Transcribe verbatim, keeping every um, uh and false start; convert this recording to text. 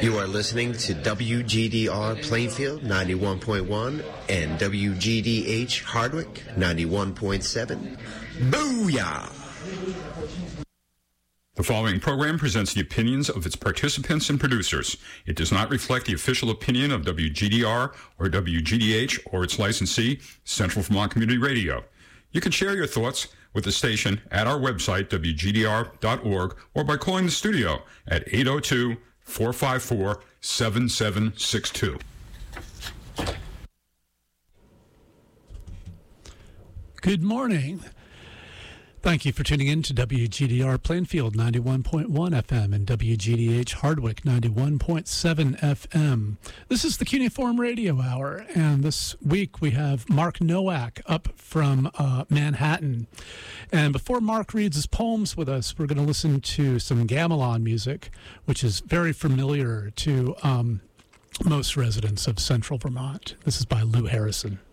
You are listening to W G D R Plainfield ninety-one point one and W G D H Hardwick ninety-one point seven. Booyah! The following program presents the opinions of its participants and producers. It does not reflect the official opinion of W G D R or W G D H or its licensee, Central Vermont Community Radio. You can share your thoughts with the station at our website, W G D R dot org, or by calling the studio at eight oh two, four five four, seven seven six two. Good morning. Thank you for tuning in to W G D R Plainfield ninety-one point one F M and W G D H Hardwick ninety-one point seven F M. This is the Cuneiform Radio Hour, and this week we have Mark Nowak up from uh, Manhattan. And before Mark reads his poems with us, we're going to listen to some gamelan music, which is very familiar to um, most residents of Central Vermont. This is by Lou Harrison.